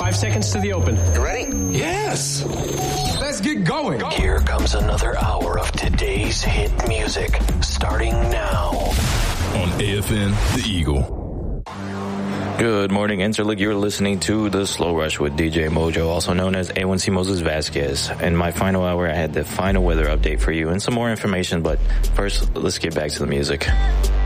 5 seconds to the open. You ready? Yes. Let's get going. Here comes another hour of today's hit music, starting now. On AFN, The Eagle. Good morning, Interleague. You're listening to The Slow Rush with DJ Mojo, also known as A1C Moses Vasquez. In my final hour, I had the final weather update for you and some more information, but first, let's get back to the music.